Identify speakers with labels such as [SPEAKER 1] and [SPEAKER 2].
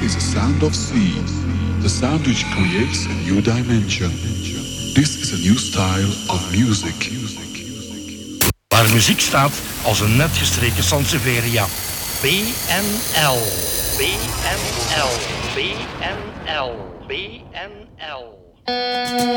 [SPEAKER 1] is the sound of sea, the sound which creates a new dimension. This is a new style of music.
[SPEAKER 2] Waar muziek staat als een net gestreken Sansevieria. BNL, BNL, BNL, BNL.